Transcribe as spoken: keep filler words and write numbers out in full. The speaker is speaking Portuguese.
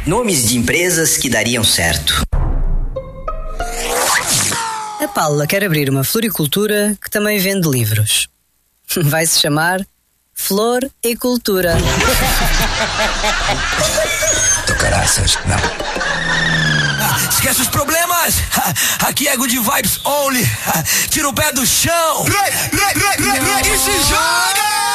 Nomes de empresas que dariam certo. A Paula quer abrir uma floricultura que também vende livros. Vai se chamar Flor e Cultura. Tu caraças, não. Ah, esquece os problemas. Ah, aqui é good vibes only. Ah, tira o pé do chão. E se joga!